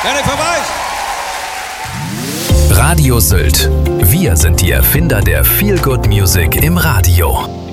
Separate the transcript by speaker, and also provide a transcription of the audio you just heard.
Speaker 1: Janik Verweis!
Speaker 2: Radio Sylt. Wir sind die Erfinder der Feel Good Music im Radio.